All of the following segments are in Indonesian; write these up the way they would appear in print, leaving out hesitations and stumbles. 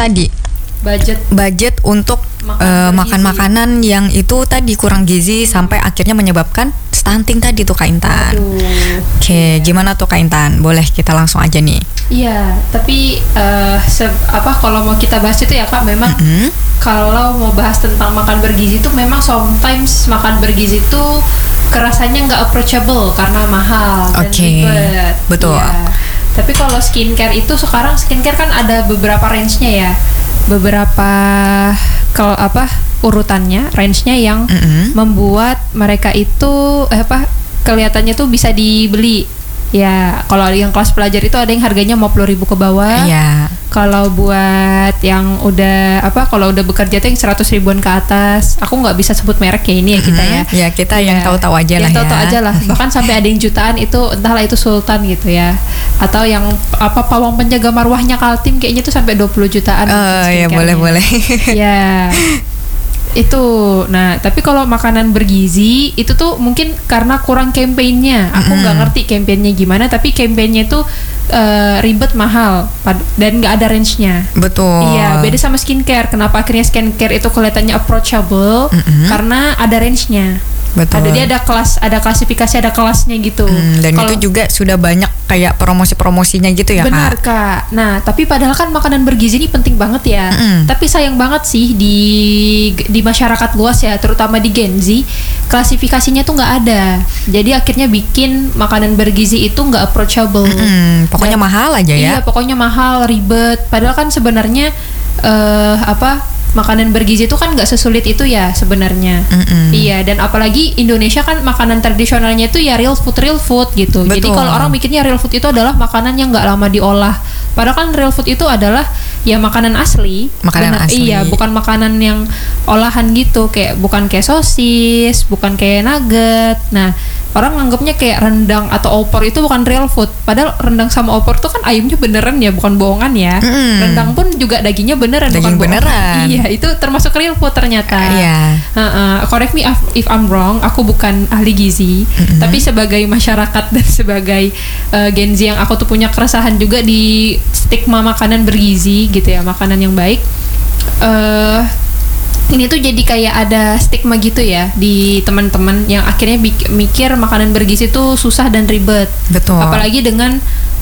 tadi budget untuk makan makanan yang itu tadi kurang gizi sampai akhirnya menyebabkan stunting tadi tuh Kak Intan. Oke, gimana tuh Kak Intan? Boleh kita langsung aja nih. Iya, tapi kalau mau kita bahas itu ya Kak, memang kalau mau bahas tentang makan bergizi itu memang sometimes makan bergizi itu kerasanya nggak approachable karena mahal dan ribet. Betul. Ya. Tapi kalau skincare itu sekarang skincare kan ada beberapa range-nya ya. Beberapa urutannya, range-nya yang membuat mereka itu kelihatannya tuh bisa dibeli. Ya, kalau yang kelas pelajar itu ada yang harganya 50.000 ke bawah. Iya. Kalau buat yang udah kalau udah bekerja tuh yang 100 ribuan ke atas. Aku nggak bisa sebut merek ya ini ya kita ya. Ya kita yang tahu-tahu aja lah ya. Tahu-tahu aja lah. Bahkan sampai ada yang jutaan itu entahlah itu sultan gitu ya. Atau yang pawang penjaga marwahnya Kaltim kayaknya tuh sampai 20 jutaan. Ya boleh. Ya. Itu. Nah, tapi kalau makanan bergizi itu tuh mungkin karena kurang kampanyenya. Aku nggak ngerti kampanyenya gimana, tapi kampanyenya itu ribet, mahal dan nggak ada range-nya. Betul. Iya, beda sama skincare. Kenapa akhirnya skincare itu kelihatannya approachable? Karena ada range-nya. Betul. Ada kelas, ada klasifikasi, ada kelasnya gitu. Dan itu juga sudah banyak kayak promosi-promosinya gitu ya Kak. Benar Kak. Nah, tapi padahal kan makanan bergizi ini penting banget ya. Tapi sayang banget sih di masyarakat luas ya, terutama di Gen Z, klasifikasinya tuh nggak ada. Jadi akhirnya bikin makanan bergizi itu nggak approachable. Pokoknya mahal aja ya. Iya, pokoknya mahal, ribet. Padahal kan sebenarnya makanan bergizi itu kan nggak sesulit itu ya sebenarnya. Iya, dan apalagi Indonesia kan makanan tradisionalnya itu ya real food gitu. Betul. Jadi kalau orang mikirnya real food itu adalah makanan yang nggak lama diolah. Padahal kan real food itu adalah ya makanan asli. Asli. Iya, bukan makanan yang olahan gitu, bukan kayak sosis, bukan kayak nugget. Nah, orang nganggapnya kayak rendang atau opor itu bukan real food. Padahal rendang sama opor tuh kan ayamnya beneran ya, bukan bohongan ya. Rendang pun juga dagingnya beneran, bukan bohongan. Iya, itu termasuk real food ternyata. Correct me if I'm wrong. Aku bukan ahli gizi, tapi sebagai masyarakat dan sebagai Gen Z yang aku tuh punya keresahan juga di stigma makanan bergizi gitu ya, makanan yang baik. Ini tuh jadi kayak ada stigma gitu ya di teman-teman yang akhirnya mikir makanan bergizi itu susah dan ribet. Betul. Apalagi dengan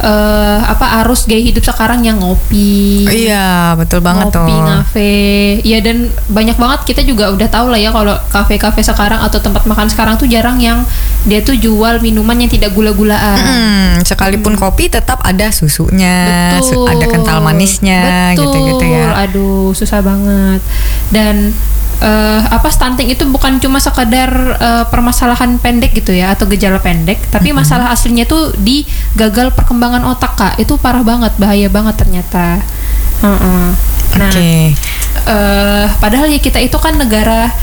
arus gaya hidup sekarang yang ngopi. Iya, betul banget ngopi, tuh. ngafe. Iya, dan banyak banget kita juga udah tahu lah ya kalau kafe-kafe sekarang atau tempat makan sekarang tuh jarang yang dia tuh jual minuman yang tidak gula-gulaan. Sekalipun kopi tetap ada susunya, ada kental manisnya, gitu-gitu ya. Aduh, susah banget. Dan stunting itu bukan cuma sekadar permasalahan pendek gitu ya atau gejala pendek, tapi masalah aslinya tuh di gagal perkembangan otak Kak. Itu parah banget, bahaya banget ternyata. Nah, padahal ya kita itu kan negara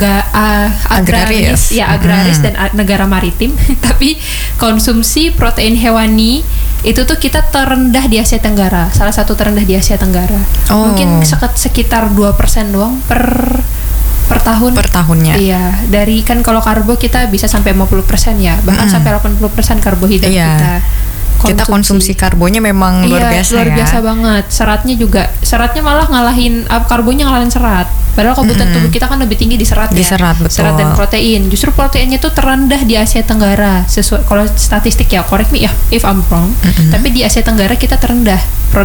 agraris ya, agraris dan negara maritim, tapi konsumsi protein hewani itu tuh kita terendah di Asia Tenggara, salah satu terendah di Asia Tenggara. Mungkin sekitar 2% doang per tahun. Per tahunnya. Iya, dari kan kalau karbo kita bisa sampai 50% ya, bahkan sampai 80% karbohidrat kita. Kita konsumsi karbonya memang luar biasa luar biasa banget. Seratnya malah ngalahin karbonya, ngalahin serat. Padahal kebutuhan tubuh kita kan lebih tinggi di serat ya. Serat, betul. Serat dan protein. Justru proteinnya tuh terendah di Asia Tenggara. Sesuai kalau statistik ya, correct me ya if I'm wrong. Tapi di Asia Tenggara kita terendah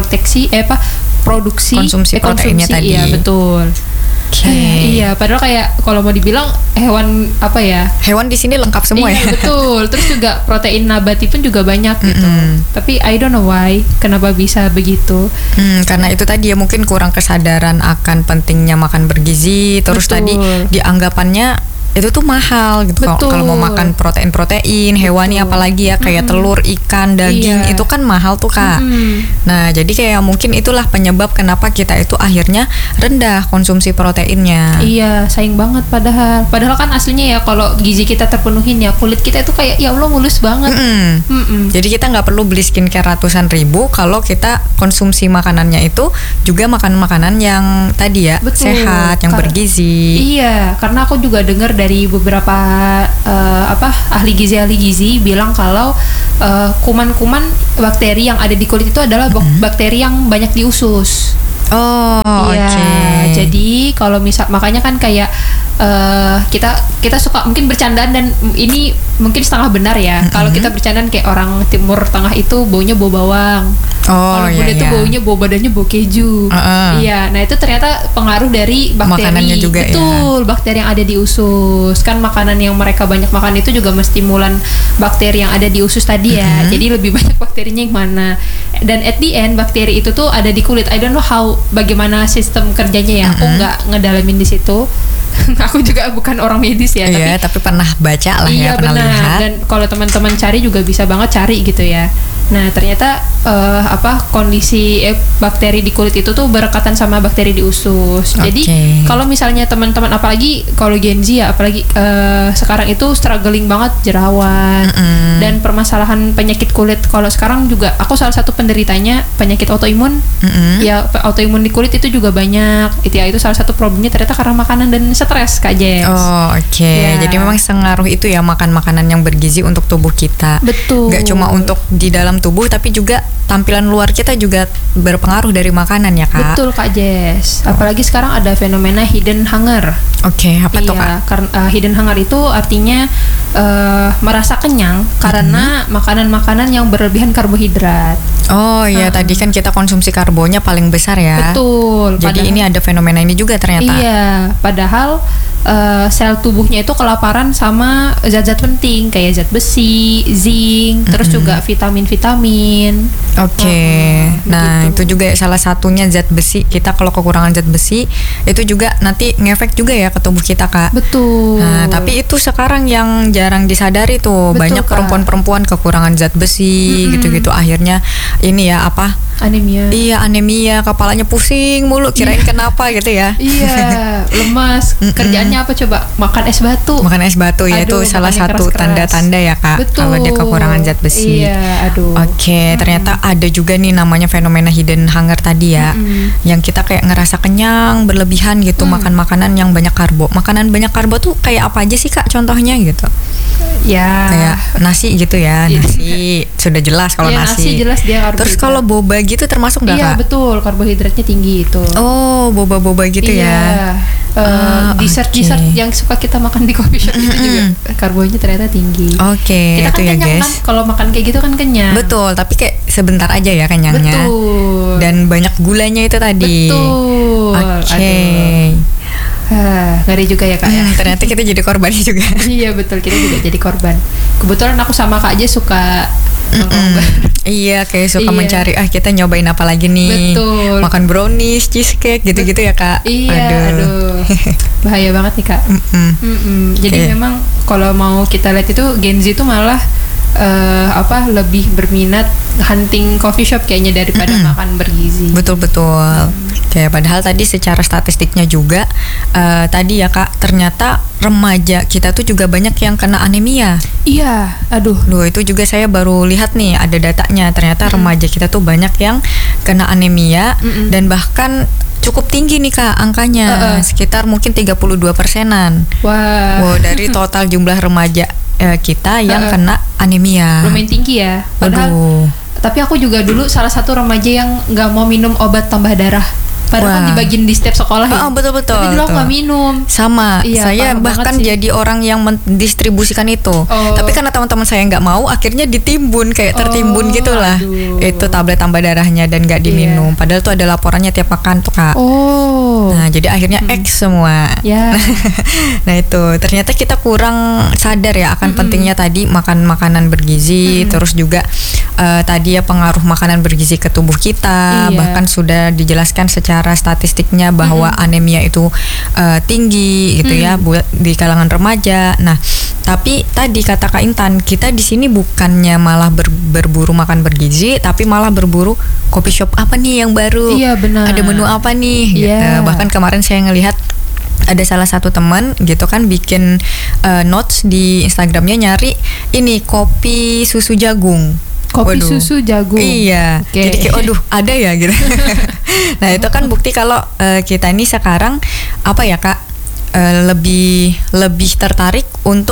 produksi konsumsi proteinnya tadi. Iya, betul. Iya, padahal kayak kalau mau dibilang hewan Hewan di sini lengkap semua ya. Betul. Terus juga protein nabati pun juga banyak gitu. Tapi I don't know why kenapa bisa begitu. Karena itu tadi ya, mungkin kurang kesadaran akan pentingnya makan bergizi. Terus tadi dianggapannya itu tuh mahal gitu. Kalau mau makan protein hewani apalagi ya kayak telur, ikan, daging itu kan mahal tuh Kak. Nah, jadi kayak mungkin itulah penyebab kenapa kita itu akhirnya rendah konsumsi proteinnya. Iya, sayang banget padahal kan aslinya ya kalau gizi kita terpenuhin ya, kulit kita itu kayak ya Allah mulus banget. Jadi kita nggak perlu beli skincare ratusan ribu kalau kita konsumsi makanannya itu juga makanan-makanan yang tadi ya sehat, yang bergizi. Iya, karena aku juga dengar dari beberapa ahli gizi bilang kalau kuman-kuman bakteri yang ada di kulit itu adalah bakteri yang banyak di usus. Oh, Iya, oke. jadi kalau misal makanya kan kayak kita suka mungkin bercandaan dan ini mungkin setengah benar ya. Kalau kita bercandaan kayak orang Timur Tengah itu baunya bau bawang. Oh, Kalau iya, bule itu iya. baunya bau badannya bau keju. Iya, nah itu ternyata pengaruh dari bakteri. Makanannya juga, betul, bakteri yang ada di usus. Kan makanan yang mereka banyak makan itu juga menstimulan bakteri yang ada di usus tadi ya. Jadi lebih banyak bakterinya yang mana. Dan at the end bakteri itu tuh ada di kulit. I don't know bagaimana sistem kerjanya ya. Aku nggak ngedalamin di situ. Aku juga bukan orang medis ya, Iya, tapi pernah baca lah iya, ya, pernah benar. lihat. Dan kalau teman-teman cari juga bisa banget cari gitu ya. Nah ternyata kondisi bakteri di kulit itu tuh berekatan sama bakteri di usus. Jadi kalau misalnya teman-teman apalagi kalau Gen Z ya, apalagi sekarang itu struggling banget jerawat dan permasalahan penyakit kulit. Kalau sekarang juga aku salah satu penderitanya penyakit autoimun. Ya autoimun di kulit itu juga banyak. Itu salah satu problemnya ternyata karena makanan dan stres Kak Jess. Oh, oke. Ya. Jadi memang sengaruh itu ya makan makanan yang bergizi untuk tubuh kita. Betul. Gak cuma untuk di dalam tubuh tapi juga tampilan luar kita juga berpengaruh dari makanan ya, Kak. Betul Kak Jess. Apalagi sekarang ada fenomena hidden hunger. Oke, apa tuh, Kak? Karena hidden hunger itu artinya merasa kenyang karena makanan-makanan yang berlebihan karbohidrat. Oh iya, tadi kan kita konsumsi karbonya paling besar ya. Betul. Jadi ini ada fenomena ini juga ternyata. Iya, padahal sel tubuhnya itu kelaparan sama zat-zat penting kayak zat besi, zinc, terus juga vitamin-vitamin. Oke. Nah, begitu. itu juga salah satunya zat besi. Kita kalau kekurangan zat besi itu juga nanti ngefek juga ya ke tubuh kita, Kak. Betul. Nah, tapi itu sekarang yang jarang disadari tuh. Betul, banyak Kak. perempuan-perempuan kekurangan zat besi gitu-gitu akhirnya ini ya apa? Anemia. Iya, anemia, kepalanya pusing mulu, kirain kenapa gitu ya. Iya, lemas. Kerjaannya apa coba? Makan es batu. Makan es batu ya, itu Aduh, salah makannya satu keras-keras. tanda-tanda ya, Kak. Betul. Kalau dia kekurangan zat besi. Iya, aduh. Oke, ternyata ada juga nih namanya fenomena hidden hunger tadi ya. Yang kita kayak ngerasa kenyang berlebihan gitu, makan makanan yang banyak karbo. Makanan banyak karbo tuh kayak apa aja sih, Kak, contohnya gitu? Ya. Kayak nasi gitu ya. Nasi sudah jelas kalau Iya, nasi jelas dia karbohidrat. Terus kalau boba gitu termasuk nggak, Iya, Kak? betul, karbohidratnya tinggi itu. Oh, boba-boba gitu ya. Dessert yang suka kita makan di coffee shop itu juga karbonya ternyata tinggi. Oke, Kita itu kan ya, kenyang guys. kan, kalau makan kayak gitu kan kenyang. Betul, tapi kayak sebentar aja ya kenyangnya. Betul. Dan banyak gulanya itu tadi. Betul. Oke. Ngeri juga ya Kak ya. Ternyata kita jadi korbannya juga. Iya betul, kita juga jadi korban. Kebetulan aku sama Kak aja suka Iya, kayak suka Iya. mencari kita nyobain apa lagi nih. Betul. Makan brownies, cheesecake gitu-gitu ya, Kak. Iya, aduh. Bahaya banget nih Kak. Jadi Oke. memang kalau mau kita lihat itu Gen Z itu malah lebih berminat hunting coffee shop kayaknya daripada makan bergizi. Betul-betul. Kayak padahal tadi secara statistiknya juga tadi ya, Kak, ternyata remaja kita tuh juga banyak yang kena anemia. Iya, aduh. Loh, itu juga saya baru lihat nih ada datanya. Ternyata remaja kita tuh banyak yang kena anemia dan bahkan cukup tinggi nih, Kak, angkanya. Sekitar mungkin 32%-an. Wah. Wow, dari total jumlah remaja kita yang kena anemia. Lumayan tinggi ya. Padahal Waduh. tapi aku juga dulu salah satu remaja yang nggak mau minum obat tambah darah. Padahal kan Wah. dibagiin di setiap sekolah ya. Betul-betul. Tapi dulu aku nggak minum. Sama, Iya, saya parah bahkan banget sih. jadi orang yang mendistribusikan itu. Oh. Tapi karena teman-teman saya nggak mau, akhirnya ditimbun, kayak tertimbun gitulah. aduh. Itu tablet tambah darahnya dan nggak diminum. Padahal tuh ada laporannya tiap makan tuh, Kak. Oh. Nah, jadi akhirnya X semua. Ya. Nah, itu ternyata kita kurang sadar ya akan pentingnya tadi makan makanan bergizi, terus juga tadi ya pengaruh makanan bergizi ke tubuh kita. Iya. Bahkan sudah dijelaskan secara statistiknya bahwa anemia itu tinggi gitu ya buat di kalangan remaja. Nah, tapi tadi kata Kak Intan, kita di sini bukannya malah berburu makan bergizi, tapi malah berburu coffee shop apa nih yang baru? Iya, benar. Ada menu apa nih? Gitu. Iya. Bahkan kemarin saya ngelihat ada salah satu teman gitu kan bikin notes di Instagramnya nyari ini kopi susu jagung. Kopi Waduh. susu jagung. Iya. Oke. Jadi kayak waduh ada ya gitu. Nah, itu kan bukti kalau kita ini sekarang apa ya, Kak, lebih tertarik untuk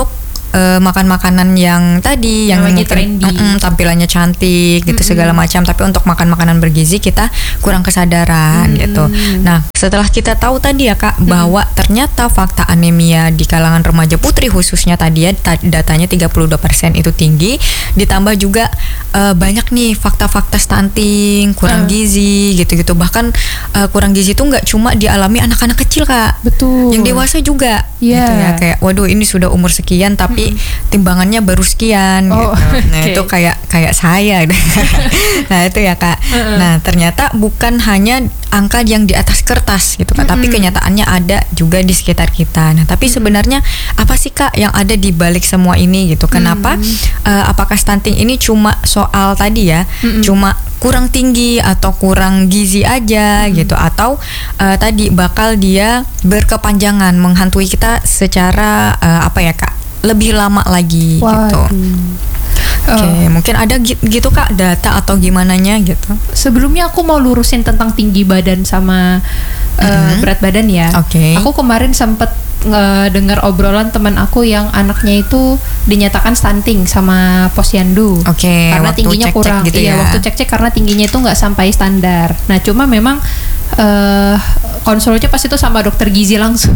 makan makanan yang tadi yang lagi mungkin trendy. tampilannya cantik gitu segala macam, tapi untuk makan makanan bergizi kita kurang kesadaran gitu. Nah, setelah kita tahu tadi ya Kak bahwa ternyata fakta anemia di kalangan remaja putri khususnya tadi ya datanya 32% itu tinggi, ditambah juga banyak nih fakta-fakta stunting, kurang gizi gitu-gitu. Bahkan kurang gizi itu nggak cuma dialami anak-anak kecil Kak, Betul. yang dewasa juga gitu ya, kayak waduh ini sudah umur sekian tapi timbangannya baru sekian gitu. Nah itu kayak saya nah itu ya Kak. Nah ternyata bukan hanya angka yang di atas kertas gitu Kak, tapi kenyataannya ada juga di sekitar kita. Nah tapi sebenarnya apa sih Kak yang ada di balik semua ini gitu? Kenapa apakah stunting ini cuma soal tadi ya, cuma kurang tinggi atau kurang gizi aja gitu, atau tadi bakal dia berkepanjangan menghantui kita secara apa ya Kak, lebih lama lagi gitu. Oke, mungkin ada gitu Kak data atau gimananya gitu. Sebelumnya aku mau lurusin tentang tinggi badan sama berat badan ya. Aku kemarin sempet dengar obrolan teman aku yang anaknya itu dinyatakan stunting sama posyandu. Karena tingginya kurang. Gitu ya. Waktu cek-cek karena tingginya itu nggak sampai standar. Nah, cuma memang konsulnya pas itu sama dokter gizi langsung.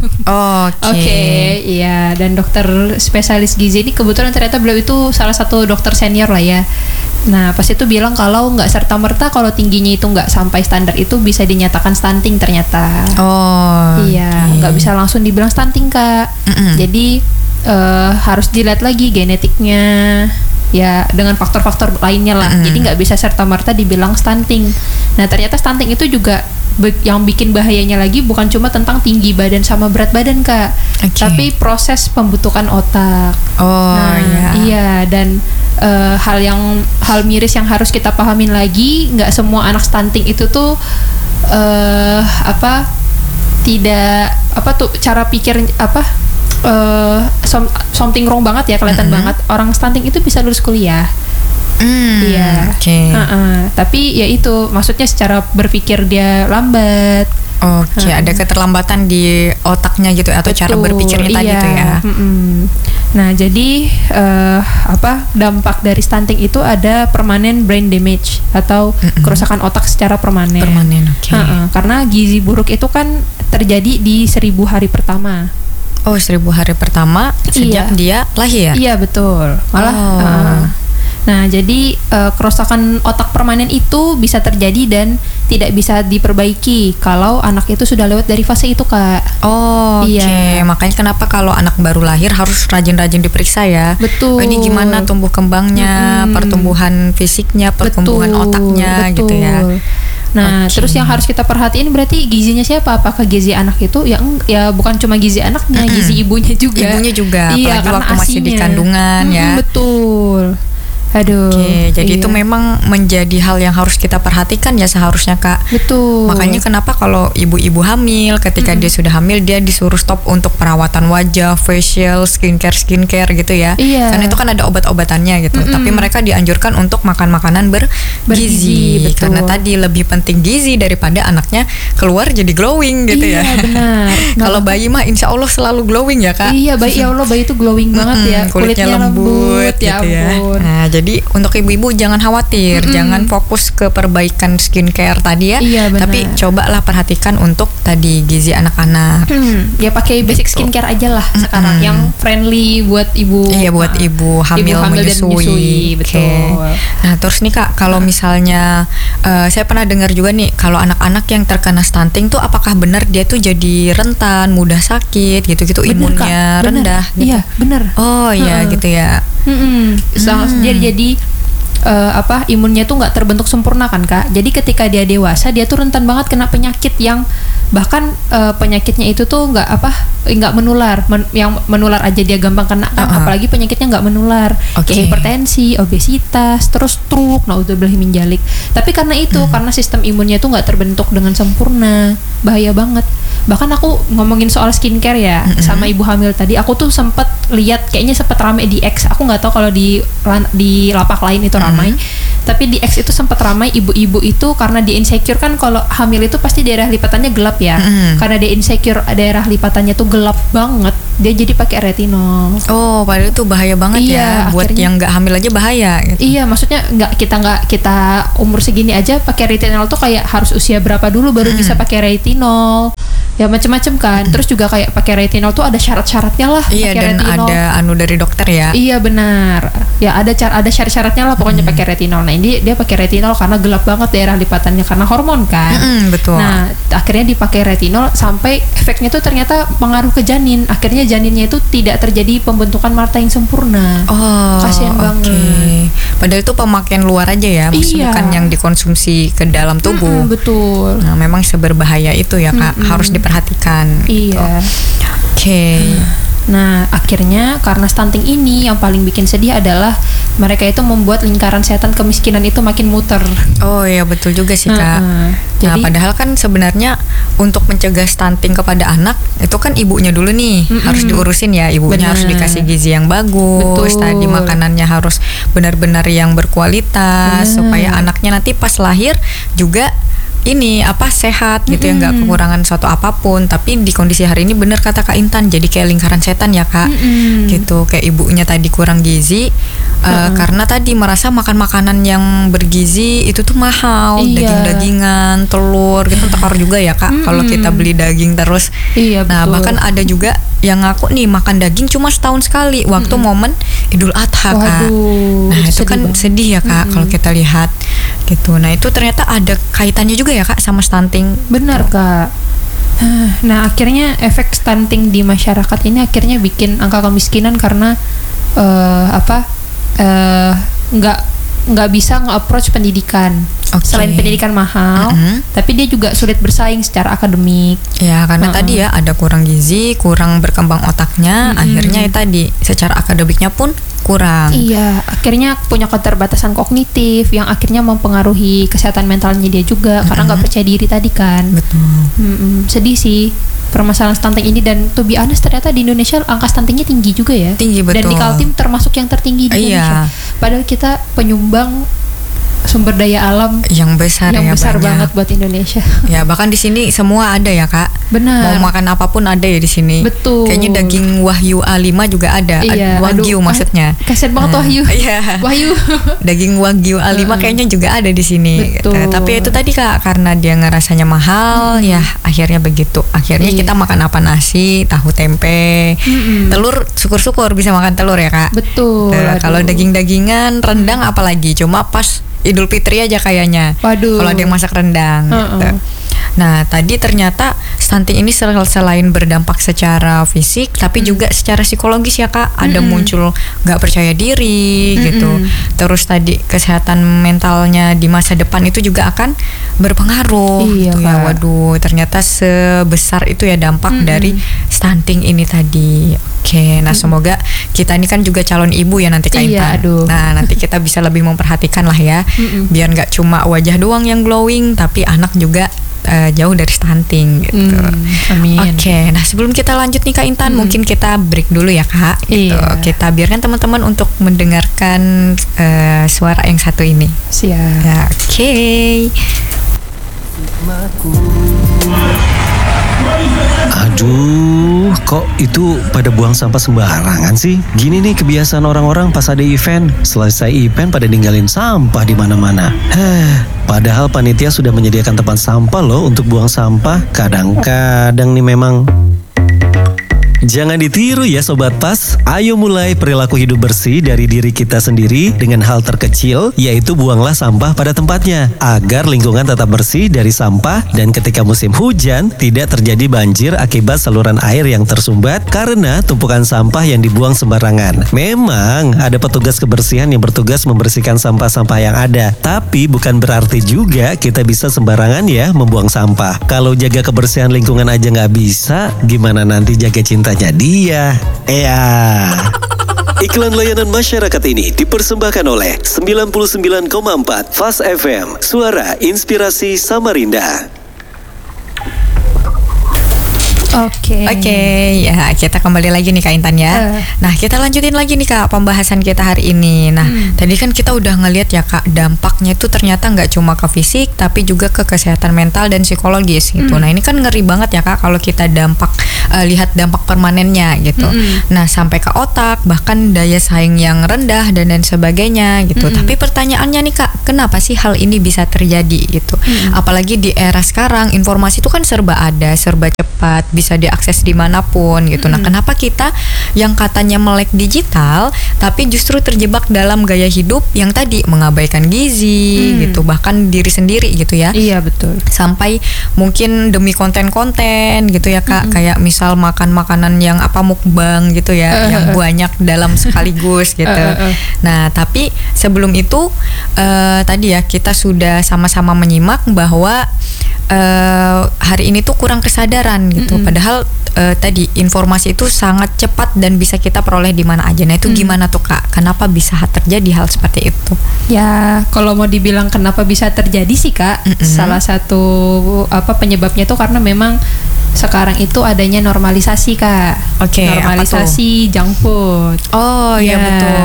Iya, dan dokter spesialis gizi ini kebetulan ternyata beliau itu salah satu dokter senior lah ya. Nah, pas itu bilang kalau nggak serta-merta kalau tingginya itu nggak sampai standar itu bisa dinyatakan stunting ternyata. Nggak bisa langsung dibilang stunting Kak. Jadi harus dilihat lagi genetiknya ya dengan faktor-faktor lainnya lah. Jadi nggak bisa serta-merta dibilang stunting. Nah, ternyata stunting itu juga yang bikin bahayanya lagi bukan cuma tentang tinggi badan sama berat badan Kak, tapi proses pembentukan otak. Iya, dan hal miris yang harus kita pahamin lagi, nggak semua anak stunting itu tuh cara pikir something wrong banget ya, kelihatan banget orang stunting itu bisa lulus kuliah. Tapi ya itu maksudnya secara berpikir dia lambat. Ada keterlambatan di otaknya gitu atau cara berpikirnya tadi tuh ya. Nah, jadi dampak dari stunting itu ada permanent brain damage atau kerusakan otak secara permanen. Karena gizi buruk itu kan terjadi di 1000 hari pertama. 1000 hari pertama sejak dia lahir. Iya, betul. Malah nah, jadi kerusakan otak permanen itu bisa terjadi dan tidak bisa diperbaiki kalau anak itu sudah lewat dari fase itu Kak. Makanya kenapa kalau anak baru lahir harus rajin-rajin diperiksa ya. Betul. Ini gimana tumbuh kembangnya, pertumbuhan fisiknya, pertumbuhan otaknya gitu ya. Nah, terus yang harus kita perhatiin berarti gizinya siapa? Apakah gizi anak itu ya bukan cuma gizi anaknya, gizi ibunya juga. Ibunya juga, iya, apalagi karena waktu masih di kandungan ya. Betul. Jadi itu memang menjadi hal yang harus kita perhatikan ya seharusnya Kak. Betul. Makanya kenapa kalau ibu-ibu hamil ketika dia sudah hamil dia disuruh stop untuk perawatan wajah, facial, skincare gitu ya. Karena itu kan ada obat-obatannya gitu. Tapi mereka dianjurkan untuk makan makanan bergizi. Karena tadi lebih penting gizi daripada anaknya keluar jadi glowing gitu ya. Iya, benar. Kalau bayi mah insya Allah selalu glowing ya Kak. Iya, ya Allah bayi itu glowing banget ya. Kulitnya lembut ya gitu ya. Nah, jadi untuk ibu-ibu jangan khawatir, jangan fokus ke perbaikan skincare tadi ya. Tapi cobalah perhatikan untuk tadi gizi anak-anak. Ya pakai basic skincare aja lah sekarang yang friendly buat ibu. Iya, buat ibu hamil menyusui. Betul. Nah, terus nih Kak, kalau misalnya saya pernah dengar juga nih kalau anak-anak yang terkena stunting tuh apakah benar dia tuh jadi rentan, mudah sakit gitu-gitu, imunnya rendah gitu. Iya, benar. Gitu ya. Jadi imunnya tuh nggak terbentuk sempurna kan Kak. Jadi ketika dia dewasa dia tuh rentan banget kena penyakit yang bahkan penyakitnya itu tuh nggak menular, yang menular aja dia gampang kena kan, apalagi penyakitnya nggak menular, kayak hipertensi, obesitas, terus stroke, naudzubillah min dzalik. Tapi karena itu karena sistem imunnya tuh nggak terbentuk dengan sempurna, bahaya banget. Bahkan aku ngomongin soal skincare ya sama ibu hamil tadi, aku tuh kayaknya sempet rame di X, aku nggak tahu kalau di lapak lain itu ramai. Tapi di X itu sempat ramai ibu-ibu itu karena dia insecure kan, kalau hamil itu pasti daerah lipatannya gelap ya. Karena dia insecure daerah lipatannya tuh gelap banget, dia jadi pakai retinol. Oh, padahal itu bahaya banget ya. Buat akhirnya, yang nggak hamil aja bahaya. Gitu. Iya, maksudnya nggak kita umur segini aja pakai retinol tuh kayak harus usia berapa dulu baru bisa pakai retinol. Ya macam-macam kan. Terus juga kayak pakai retinol tuh ada syarat-syaratnya lah. Iya, dan retinol. Ada dari dokter ya. Iya benar. Ya ada syarat-syaratnya lah pokoknya pakai retinol. Nah ini dia pakai retinol karena gelap banget daerah lipatannya karena hormon kan. Betul. Nah akhirnya dipakai retinol sampai efeknya tuh ternyata pengaruh ke janin. Akhirnya janinnya itu tidak terjadi pembentukan Marta yang sempurna. Oh, kasian banget. Padahal itu pemakaian luar aja ya, bukan yang dikonsumsi ke dalam tubuh. Betul. Nah memang seberbahaya itu ya Kak, harus diperhatikan. Iya. Oke. Nah, akhirnya karena stunting ini yang paling bikin sedih adalah mereka itu membuat lingkaran setan kemiskinan itu makin muter. Oh iya, betul juga sih Kak. Jadi, nah, padahal kan sebenarnya untuk mencegah stunting kepada anak itu kan ibunya dulu nih harus diurusin ya, ibunya harus dikasih gizi yang bagus, tadi makanannya harus benar-benar yang berkualitas supaya anaknya nanti pas lahir juga sehat gitu ya, nggak kekurangan suatu apapun. Tapi di kondisi hari ini bener kata Kak Intan, jadi kayak lingkaran setan ya Kak, gitu. Kayak ibunya tadi kurang gizi karena tadi merasa makan makanan yang bergizi itu tuh mahal, daging-dagingan, telur gitu, tekor juga ya Kak kalau kita beli daging terus. Nah bahkan ada juga yang ngaku nih makan daging cuma setahun sekali waktu momen Idul Adha Kak. Nah itu kan sedih ya Kak kalau kita lihat gitu. Nah itu ternyata ada kaitannya juga ya Kak sama stunting. Benar Kak. Nah akhirnya efek stunting di masyarakat ini akhirnya bikin angka kemiskinan karena nggak bisa nge-approach pendidikan. Selain pendidikan mahal, tapi dia juga sulit bersaing secara akademik. Ya karena tadi ya ada kurang gizi, kurang berkembang otaknya, akhirnya tadi secara akademiknya pun kurang. Iya, akhirnya punya keterbatasan kognitif yang akhirnya mempengaruhi kesehatan mentalnya dia juga karena nggak percaya diri tadi kan. Betul. Sedih sih permasalahan stunting ini, dan to be honest ternyata di Indonesia angka stuntingnya tinggi juga ya. Tinggi, betul. Dan di Kaltim termasuk yang tertinggi di Indonesia. Padahal kita penyumbang sumber daya alam yang besar banget buat Indonesia. Ya bahkan di sini semua ada ya Kak. Benar. Mau makan apapun ada ya di sini. Betul. Kayaknya daging Wahyu A5 juga ada. Iya, Wagyu maksudnya. Kasian banget Wahyu. Iya. Wahyu. Daging Wagyu A5 kayaknya juga ada di sini. Betul. Gitu. Tapi itu tadi Kak karena dia ngerasanya mahal ya akhirnya begitu. Akhirnya kita makan apa, nasi, tahu tempe, telur, syukur-syukur bisa makan telur ya Kak. Betul. Kalau daging-dagingan, rendang apalagi cuma pas Idul Fitri aja kayaknya. Waduh. Kalau ada yang masak rendang gitu. Nah, tadi ternyata stunting ini selain berdampak secara fisik, tapi juga secara psikologis ya Kak. Ada muncul nggak percaya diri gitu. Terus tadi kesehatan mentalnya di masa depan itu juga akan berpengaruh. Iya, gitu ya. Waduh, ternyata sebesar itu ya dampak dari stunting ini tadi. Oke, nah semoga kita ini kan juga calon ibu ya nanti Kak Intan. Nah, nanti kita bisa lebih memperhatikan lah ya. Biar nggak cuma wajah doang yang glowing, tapi anak juga jauh dari stunting gitu. Amin. Oke, nah sebelum kita lanjut nih Kak Intan, mungkin kita break dulu ya Kak. Gitu. Kita biarkan teman-teman untuk mendengarkan suara yang satu ini. Siap. Ya, oke. Aduh, kok itu pada buang sampah sembarangan sih? Gini nih kebiasaan orang-orang pas ada event. Selesai event pada ninggalin sampah di mana-mana. Padahal panitia sudah menyediakan tempat sampah loh untuk buang sampah. Kadang-kadang nih memang jangan ditiru ya Sobat Pas. Ayo mulai perilaku hidup bersih dari diri kita sendiri dengan hal terkecil, yaitu buanglah sampah pada tempatnya agar lingkungan tetap bersih dari sampah, dan ketika musim hujan tidak terjadi banjir akibat saluran air yang tersumbat karena tumpukan sampah yang dibuang sembarangan. Memang ada petugas kebersihan yang bertugas membersihkan sampah-sampah yang ada, tapi bukan berarti juga kita bisa sembarangan ya membuang sampah. Kalau jaga kebersihan lingkungan aja nggak bisa, gimana nanti jaga cinta dia. Iklan layanan masyarakat ini dipersembahkan oleh 99,4 Fast FM, suara inspirasi Samarinda. Oke. Oke, ya kita kembali lagi nih Kak Intan ya. Nah, kita lanjutin lagi nih Kak pembahasan kita hari ini. Nah, tadi kan kita udah ngeliat ya Kak, dampaknya itu ternyata nggak cuma ke fisik, tapi juga ke kesehatan mental dan psikologis gitu. Nah, ini kan ngeri banget ya Kak kalau kita lihat dampak permanennya gitu. Nah, sampai ke otak, bahkan daya saing yang rendah dan lain sebagainya gitu. Tapi pertanyaannya nih Kak, kenapa sih hal ini bisa terjadi gitu? Apalagi di era sekarang, informasi itu kan serba ada, serba cepat, bisa diakses dimanapun gitu. Nah, kenapa kita yang katanya melek digital, tapi justru terjebak dalam gaya hidup yang tadi mengabaikan gizi gitu, bahkan diri sendiri gitu ya? Iya betul. Sampai mungkin demi konten-konten gitu ya Kak, kayak misal makan makanan yang mukbang gitu ya, yang banyak dalam sekaligus gitu. Nah, tapi sebelum itu tadi ya kita sudah sama-sama menyimak bahwa hari ini tuh kurang kesadaran gitu. Padahal tadi informasi itu sangat cepat dan bisa kita peroleh di mana aja. Nah, itu gimana tuh Kak? Kenapa bisa terjadi hal seperti itu? Ya, kalau mau dibilang kenapa bisa terjadi sih Kak, salah satu penyebabnya tuh karena memang sekarang itu adanya normalisasi Kak. Oke, normalisasi junk food. Oh iya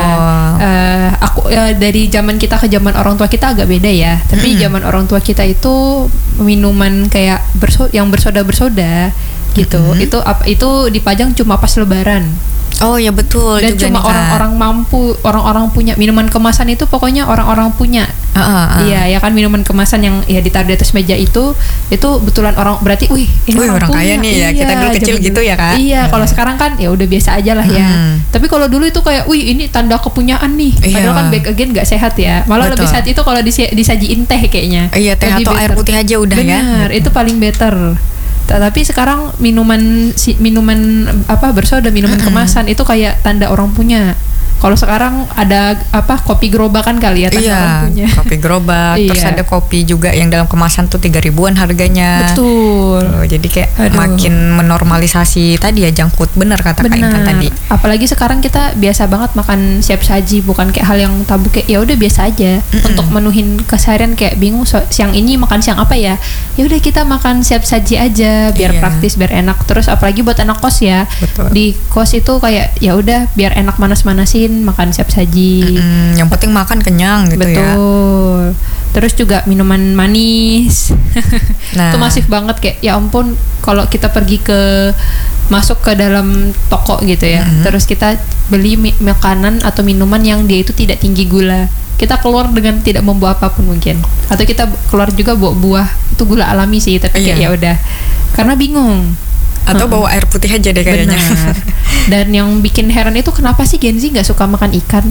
betul. Dari zaman kita ke zaman orang tua kita agak beda ya. Tapi zaman orang tua kita itu minuman kayak yang bersoda gitu. Itu dipajang cuma pas Lebaran. Oh ya betul. Dan juga cuma orang-orang mampu, orang-orang punya minuman kemasan itu pokoknya orang-orang punya. Iya, ya kan minuman kemasan yang ya ditaruh di atas meja itu betulan orang, berarti ini orang kaya nih ya. Kita dulu kecil gitu ya Kak. Iya, kalau sekarang kan ya udah biasa aja lah ya. Tapi kalau dulu itu kayak ini tanda kepunyaan nih. Padahal kan back again gak sehat ya. Malah lebih sehat itu kalau disajiin teh kayaknya. Iya, teh atau air putih aja udah. Benar, ya. itu paling better. Tapi sekarang minuman bersoda, minuman kemasan itu kayak tanda orang punya. Kalau sekarang ada kopi gerobakan kali ya, tanda orang punya. Kopi gerobak. Terus ada kopi juga yang dalam kemasan tuh 3.000-an harganya. Betul. Jadi kayak makin menormalisasi tadi ya junk food, bener kata Kak Intan tadi. Apalagi sekarang kita biasa banget makan siap saji, bukan kayak hal yang tabu, kayak ya udah biasa aja. Untuk menuhin keseharian kayak bingung siang ini makan siang apa ya. Ya udah kita makan siap saji aja biar praktis, biar enak. Terus apalagi buat anak kos ya. Betul. Di kos itu kayak ya udah biar enak manas-manasin makan siap saji. Yang penting makan kenyang gitu. Betul. Terus juga minuman manis. Nah, itu masif banget kayak ya ampun, kalau kita pergi masuk ke dalam toko gitu ya. Terus kita beli makanan atau minuman yang dia itu tidak tinggi gula. Kita keluar dengan tidak membawa apapun mungkin. Atau kita keluar juga bawa buah, itu gula alami sih, tapi kayak ya udah. Karena bingung. Atau bawa air putih aja deh kayaknya. Benar. Dan yang bikin heran itu kenapa sih Gen Z nggak suka makan ikan?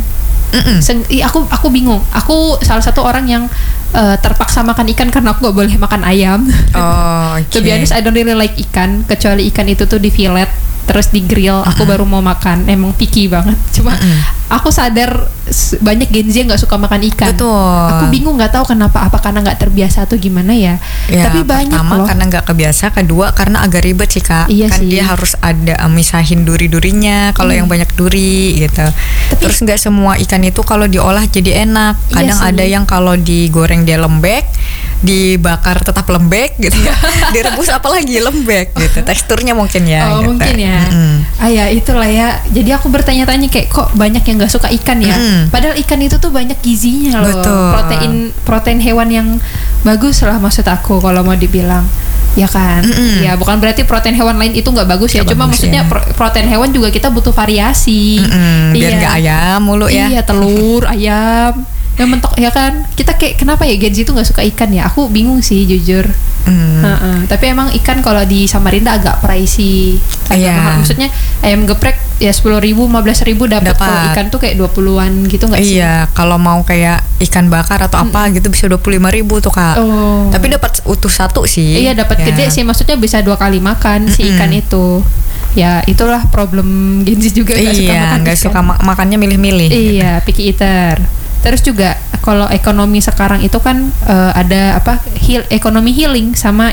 Aku bingung. Aku salah satu orang yang terpaksa makan ikan karena aku nggak boleh makan ayam. Oh, okay. To be honest, I don't really like ikan, kecuali ikan itu tuh di fillet terus di grill, aku baru mau makan. Emang picky banget. Cuma aku sadar banyak Gen Z nggak suka makan ikan. Betul. Aku bingung, nggak tahu kenapa. Apa karena nggak terbiasa atau gimana ya? Tapi banyak pertama, loh. Karena nggak kebiasa. Kedua karena agak ribet sih Kak. Iya kan sih. Dia harus ada misahin duri-durinya kalau yang banyak duri gitu. Terus nggak semua ikan itu kalau diolah jadi enak. Kadang ada yang kalau digoreng dia lembek, dibakar tetap lembek gitu. Direbus apalagi lembek gitu. Teksturnya mungkin ya. Oh gitu. mungkin ya. Ya itulah ya. Jadi aku bertanya-tanya kayak kok banyak yang nggak suka ikan ya. Padahal ikan itu tuh banyak gizinya loh. Betul. Protein hewan yang bagus lah maksud aku kalau mau dibilang. Ya kan. Ya bukan berarti protein hewan lain itu nggak bagus ya. Cuma bagus, maksudnya protein hewan juga kita butuh variasi. Biar nggak ayam mulu ya. Iya, telur, ayam. Yang mentok ya kan. Kita kayak kenapa ya Gen Z itu nggak suka ikan ya? Aku bingung sih jujur. Tapi emang ikan kalau di Samarinda agak pricey. Mahal. Maksudnya ayam geprek ya 10.000, 15.000 dapat. Kalau ikan tuh kayak 20-an gitu nggak sih? Iya, kalau mau kayak ikan bakar atau apa gitu bisa 25.000 tuh Kak. Tapi dapat utuh satu sih. Iya, dapat gede sih. Maksudnya bisa 2 kali makan si ikan itu. Ya itulah problem Gen Z juga, nggak suka makan ikan. Suka makannya milih-milih. Iya, picky eater. Terus juga kalau ekonomi sekarang itu kan ada apa ekonomi healing sama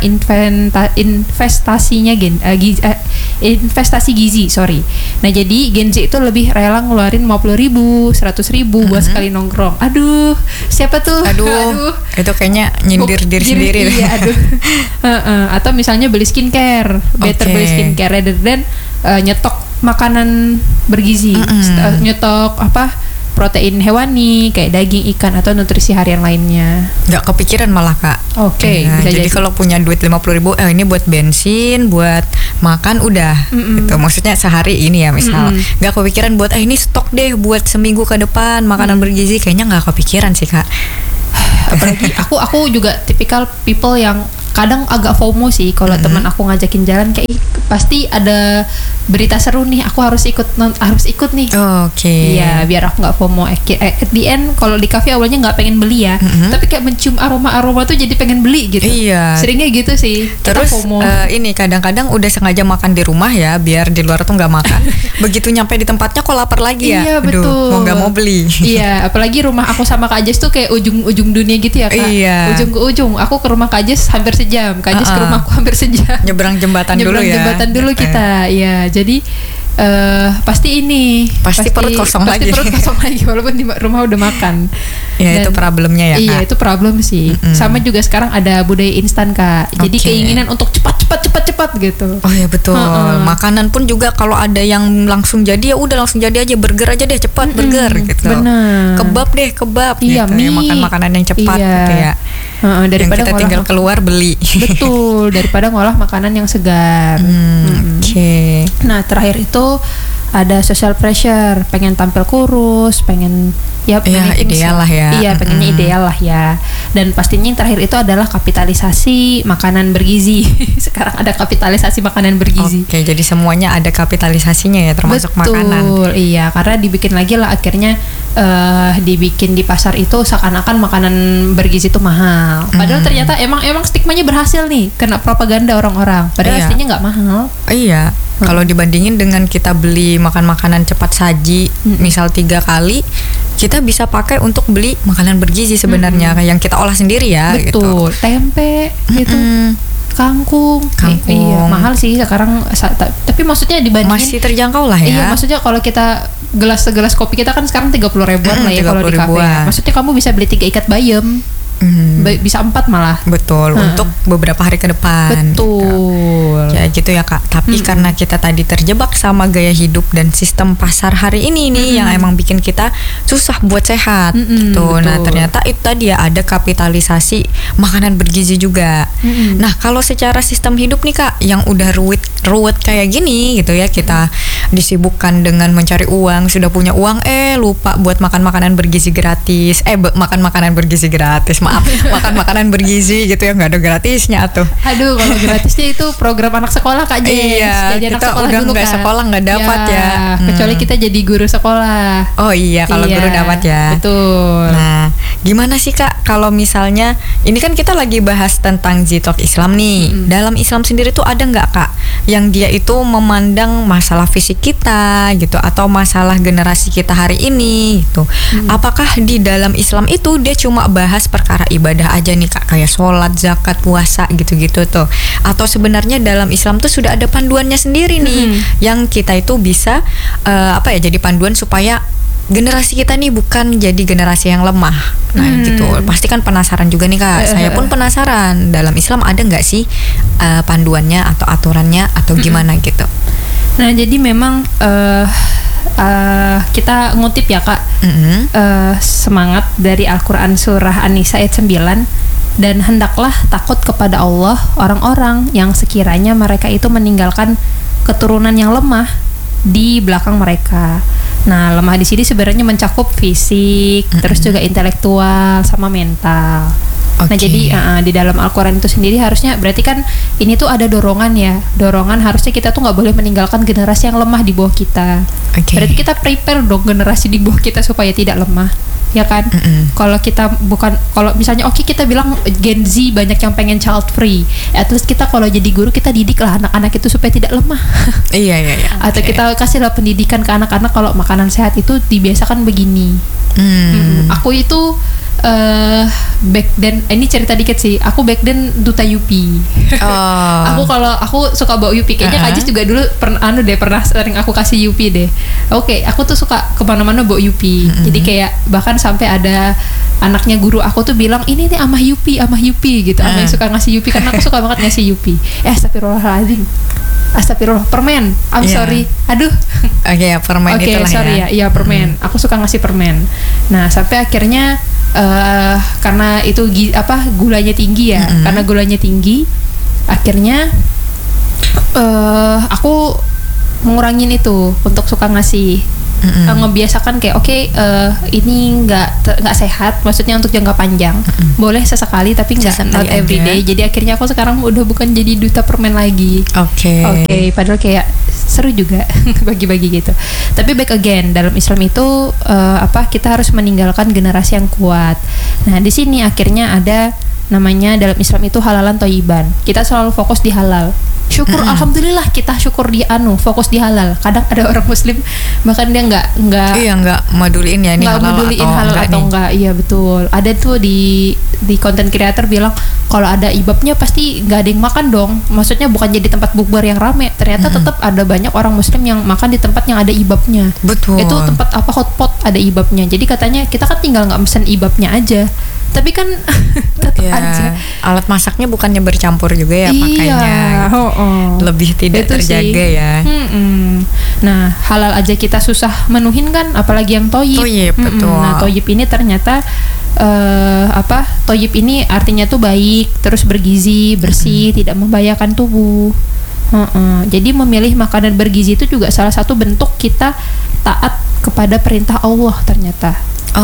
investasinya investasi gizi, sorry. Nah jadi Gen Z itu lebih rela ngeluarin 50.000, 100.000 buat sekali nongkrong. Aduh, siapa tuh? Aduh. Itu kayaknya nyindir diri sendiri. Iya, aduh. Atau misalnya beli skincare, better beli skincare rather than nyetok makanan bergizi, nyetok protein hewani kayak daging, ikan atau nutrisi harian lainnya. Nggak kepikiran malah Kak. Oke, Nah, bisa jadi kalau punya duit 50.000, ini buat bensin, buat makan udah. Gitu. Maksudnya sehari ini ya misal. Nggak kepikiran buat ini stok deh buat seminggu ke depan makanan bergizi, kayaknya nggak kepikiran sih Kak. Apalagi aku juga tipikal people yang kadang agak FOMO sih kalau teman aku ngajakin jalan kayak pasti ada berita seru nih, aku harus ikut nih. Oke. Iya, biar aku nggak FOMO. At the end kalau di kafe awalnya nggak pengen beli ya, tapi kayak mencium aroma tuh jadi pengen beli gitu. Iya. Seringnya gitu sih. Terus FOMO. ini kadang-kadang udah sengaja makan di rumah ya, biar di luar tuh nggak makan. Begitu nyampe di tempatnya kok lapar lagi ya. Iya, Aduh, betul. mau nggak mau beli. Iya, apalagi rumah aku sama Kak Jes tuh kayak ujung-ujung dunia gitu ya Kak. Iya. Ujung ke ujung. Aku ke rumah Kak Jes hampir sejam, Kak Jes ke rumahku hampir sejam. Nyebrang jembatan dulu ya. Jembatan dulu kita. Iya, jadi pasti perut kosong lagi. Pasti perut kosong lagi walaupun di rumah udah makan. Ya, itu problemnya ya Kak. Iya, itu problem sih. Sama juga sekarang ada budaya instan Kak. Jadi keinginan untuk cepat gitu. Oh ya betul. Makanan pun juga kalau ada yang langsung jadi ya udah langsung jadi aja, burger aja deh cepat burger gitu. Benar. Kebab Iya, gitu. mie. Ya, makan makanan yang cepat Iya. gitu ya. Daripada yang kita tinggal keluar beli. Betul, daripada ngolah makanan yang segar. Oke. Nah, terakhir itu ada social pressure, pengen tampil kurus, pengen ideal lah ya. Iya, pengennya ideal lah ya. Dan pastinya yang terakhir itu adalah kapitalisasi makanan bergizi. Sekarang ada kapitalisasi makanan bergizi. Oke, jadi semuanya ada kapitalisasinya ya, termasuk makanan. Betul, iya, karena dibikin lagi lah akhirnya dibikin di pasar itu seakan-akan makanan bergizi itu mahal. Padahal ternyata emang stigmanya berhasil nih, kena propaganda orang-orang. Padahal aslinya nggak mahal. Iya. Kalau dibandingin dengan kita beli makan makanan cepat saji, misal 3 kali, kita bisa pakai untuk beli makanan bergizi sebenarnya, yang kita olah sendiri ya. Betul. Gitu. Tempe gitu. Kangkung. Iya, mahal sih sekarang, tapi maksudnya dibandingin masih terjangkau lah ya. Iya, maksudnya kalau kita segelas kopi kita kan sekarang 30 ribuan lah ya kalau di kafe. Maksudnya kamu bisa beli 3 ikat bayam. Bisa 4 malah. Betul, untuk beberapa hari ke depan. Betul. Ya gitu ya Kak. Tapi karena kita tadi terjebak sama gaya hidup dan sistem pasar hari ini nih yang emang bikin kita susah buat sehat gitu. Betul. Nah, ternyata itu tadi ya ada kapitalisasi makanan bergizi juga. Nah, kalau secara sistem hidup nih Kak, yang udah ruwet kayak gini gitu ya, kita disibukkan dengan mencari uang, sudah punya uang lupa buat makan makanan bergizi gratis. Makan makanan bergizi gratis. Maaf, makan makanan bergizi gitu ya, nggak ada gratisnya tuh. Aduh, kalau gratisnya itu program anak sekolah Kak Jess. Iya, jadi anak kita sekolah udah dulu nggak Kak. sekolah nggak dapat ya. Kecuali kita jadi guru sekolah. Oh iya, kalau guru dapat ya. Betul. Nah, gimana sih Kak kalau misalnya ini kan kita lagi bahas tentang Z-Talk Islam nih. Dalam Islam sendiri tuh ada nggak Kak yang dia itu memandang masalah fisik kita gitu atau masalah generasi kita hari ini gitu. Apakah di dalam Islam itu dia cuma bahas perkara ibadah aja nih Kak, kayak sholat, zakat, puasa gitu-gitu tuh, atau sebenarnya dalam Islam tuh sudah ada panduannya sendiri nih yang kita itu bisa jadi panduan supaya generasi kita nih bukan jadi generasi yang lemah. Nah gitu, pasti kan penasaran juga nih Kak. Saya pun penasaran, dalam Islam ada nggak sih panduannya atau aturannya atau gimana gitu. Nah, jadi memang kita ngutip ya Kak, semangat dari Al-Quran surah An-Nisa ayat 9, dan hendaklah takut kepada Allah orang-orang yang sekiranya mereka itu meninggalkan keturunan yang lemah di belakang mereka. Nah, lemah di sini sebenarnya mencakup fisik, terus juga intelektual sama mental. Nah, jadi di dalam Al-Quran itu sendiri harusnya berarti kan ini tuh ada dorongan harusnya kita tuh nggak boleh meninggalkan generasi yang lemah di bawah kita. Berarti kita prepare dong generasi di bawah kita supaya tidak lemah, ya kan? Kalau kita kalau misalnya kita bilang Gen Z banyak yang pengen child free, at least kita kalau jadi guru kita didik lah anak-anak itu supaya tidak lemah. Iya. Atau kita kasihlah pendidikan ke anak-anak kalau makanan sehat itu dibiasakan begini. Aku itu back then ini cerita dikit sih. Aku back then duta Yupi. Kalau aku suka bawa Yupi. Kayaknya Kak Jis juga dulu pernah sering aku kasih Yupi deh. Oke, aku tuh suka kemana-mana bawa Yupi. Jadi kayak bahkan sampai ada anaknya guru aku tuh bilang ini nih amah Yupi gitu. Amah yang suka ngasih Yupi karena aku suka banget ngasih Yupi. Astagfirullah, permen. Sorry. Aduh. Oke, permen itulah sorry ya. Iya, permen. Aku suka ngasih permen. Nah, sampai akhirnya karena itu gulanya tinggi ya. Karena gulanya tinggi, akhirnya aku mengurangin itu untuk suka ngasih. Ngebiasakan kayak ini nggak sehat, maksudnya untuk jangka panjang. Boleh sesekali tapi nggak not every day. Jadi akhirnya aku sekarang udah bukan jadi duta permen lagi. Oke, padahal kayak seru juga bagi-bagi gitu. Tapi back again, dalam Islam itu kita harus meninggalkan generasi yang kuat. Nah, di sini akhirnya ada namanya dalam Islam itu halalan thayyiban. Kita selalu fokus di halal. Syukur, alhamdulillah kita syukur di fokus di halal. Kadang ada orang muslim bahkan dia nggak meduliin ya ini halal atau enggak. Iya betul. Ada tuh di content creator bilang kalau ada ibabnya pasti nggak ada yang makan dong. Maksudnya bukan jadi tempat bukber yang rame. Ternyata tetap ada banyak orang muslim yang makan di tempat yang ada ibabnya. Betul. Itu tempat hotpot ada ibabnya. Jadi katanya kita kan tinggal nggak mesen ibabnya aja. Tapi kan tetap aja alat masaknya bukannya bercampur juga ya, makanya lebih tidak itu terjaga sih. Ya. Nah, halal aja kita susah menuhin kan, apalagi yang thayyib. Betul. Nah, thayyib ini ternyata thayyib ini artinya tuh baik, terus bergizi, bersih, tidak membahayakan tubuh. Jadi memilih makanan bergizi itu juga salah satu bentuk kita taat kepada perintah Allah ternyata.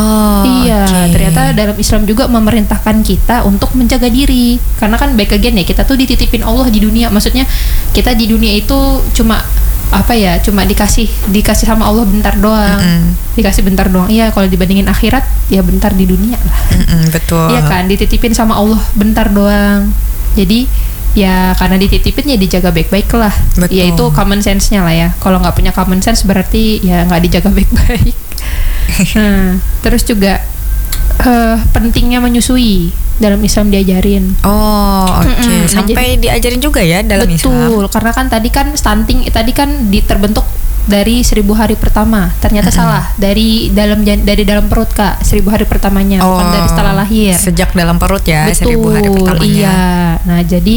Ternyata dalam Islam juga memerintahkan kita untuk menjaga diri. Karena kan back again ya, kita tuh dititipin Allah di dunia. Maksudnya kita di dunia itu cuma dikasih sama Allah bentar doang. Dikasih bentar doang. Iya, kalau dibandingin akhirat ya bentar di dunia lah. Betul. Iya kan, dititipin sama Allah bentar doang. Jadi ya karena dititipin ya dijaga baik-baik lah. Betul. Ya itu common sense-nya lah ya. Kalau nggak punya common sense berarti ya nggak dijaga baik-baik. Nah, terus juga pentingnya menyusui dalam Islam diajarin. Sampai diajarin juga ya dalam Islam. Betul, karena kan tadi kan stunting terbentuk dari 1000 hari pertama. Ternyata salah, dari dalam perut Kak, 1000 hari pertamanya, bukan dari setelah lahir. Sejak dalam perut ya. Betul, 1000 hari pertamanya. Iya. Nah, jadi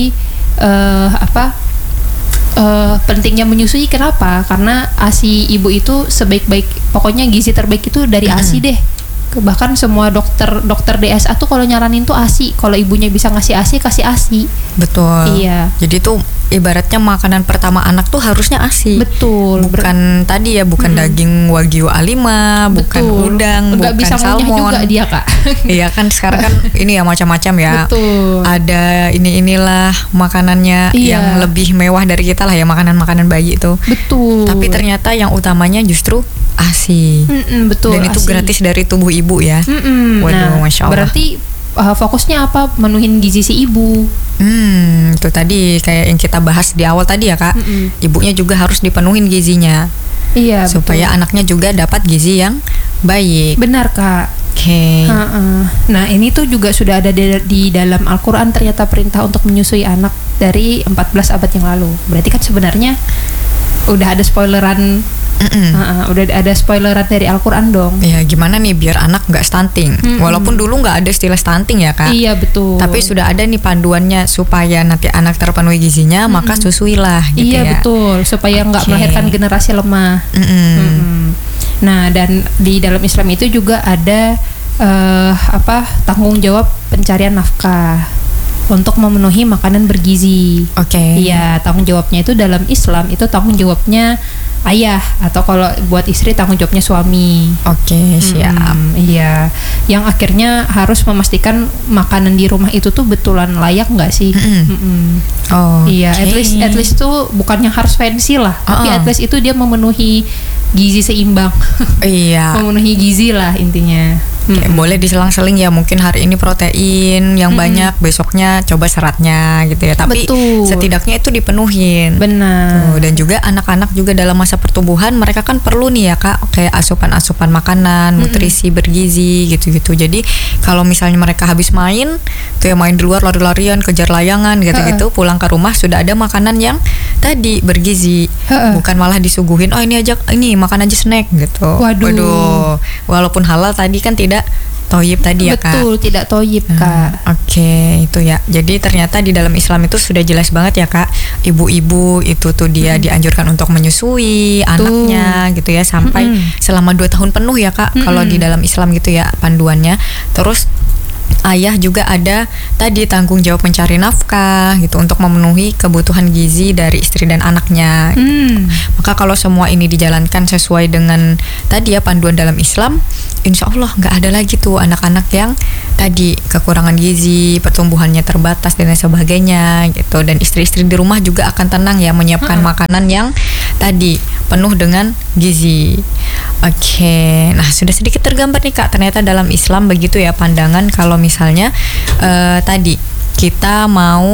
pentingnya menyusui kenapa? Karena ASI ibu itu pokoknya gizi terbaik itu dari ASI deh. Bahkan semua dokter DSA tuh kalau nyaranin tuh ASI. Kalau ibunya bisa ngasih ASI, kasih ASI. Betul. Iya. Jadi tuh ibaratnya makanan pertama anak tuh harusnya ASI. Betul. Bukan tadi ya, bukan daging Wagyu A5, bukan udang, nggak bukan bisa salmon. juga dia Kak. Iya kan sekarang kan ini ya macam-macam ya. Betul. Ada inilah makanannya yang lebih mewah dari kita lah ya, makanan-makanan bayi itu. Betul. Tapi ternyata yang utamanya justru ASI. Betul. Dan itu ASI. Gratis dari tubuh ibu ya. Waduh, Masya Allah. Berarti fokusnya apa? Menuhin gizi si ibu. Itu tadi kayak yang kita bahas di awal tadi ya Kak. Ibunya juga harus dipenuhin gizinya. Iya. Supaya anaknya juga dapat gizi yang baik. Benar Kak. Oke. Nah ini tuh juga sudah ada di dalam Al-Quran ternyata perintah untuk menyusui anak dari 14 abad yang lalu. Berarti kan sebenarnya udah ada spoileran. Udah ada spoileran dari Al-Quran dong. Ya gimana nih biar anak nggak stunting. Walaupun dulu nggak ada istilah stunting ya Kak. Iya betul. Tapi sudah ada nih panduannya supaya nanti anak terpenuhi gizinya, maka susuilah gitu iya, ya. Iya betul. Supaya nggak melahirkan generasi lemah. Nah dan di dalam Islam itu juga ada tanggung jawab pencarian nafkah untuk memenuhi makanan bergizi. Iya, tanggung jawabnya itu dalam Islam itu tanggung jawabnya ayah, atau kalau buat istri tanggung jawabnya suami. Siap. Iya, yang akhirnya harus memastikan makanan di rumah itu tuh betulan layak nggak sih? Iya, at least tuh bukan yang harus fancy lah, tapi at least itu dia memenuhi gizi seimbang. Iya. Memenuhi gizi lah intinya. Kayak boleh diselang-seling ya, mungkin hari ini protein yang banyak, besoknya coba seratnya gitu ya. Tapi setidaknya itu dipenuhin. Benar. Dan juga anak-anak juga dalam masa pertumbuhan mereka kan perlu nih ya Kak, kayak asupan-asupan makanan, nutrisi bergizi gitu-gitu. Jadi kalau misalnya mereka habis main, kayak main di luar lari-larian, kejar layangan gitu-gitu, pulang ke rumah sudah ada makanan yang tadi bergizi. Bukan malah disuguhin, oh ini makan aja snack gitu. Waduh. Walaupun halal tadi kan tidak toyib tadi ya Kak. Betul, tidak toyib Kak. Oke, itu ya. Jadi ternyata di dalam Islam itu sudah jelas banget ya Kak. Ibu-ibu itu tuh dia dianjurkan untuk menyusui anaknya gitu ya sampai selama 2 tahun penuh ya Kak. Kalau di dalam Islam gitu ya panduannya. Terus ayah juga ada tadi tanggung jawab mencari nafkah gitu untuk memenuhi kebutuhan gizi dari istri dan anaknya. Maka kalau semua ini dijalankan sesuai dengan tadi ya panduan dalam Islam, insya Allah nggak ada lagi tuh anak-anak yang tadi kekurangan gizi, pertumbuhannya terbatas dan lain sebagainya gitu. Dan istri-istri di rumah juga akan tenang ya menyiapkan makanan yang tadi penuh dengan gizi. Oke, nah sudah sedikit tergambar nih Kak, ternyata dalam Islam begitu ya pandangan kalau misalnya tadi kita mau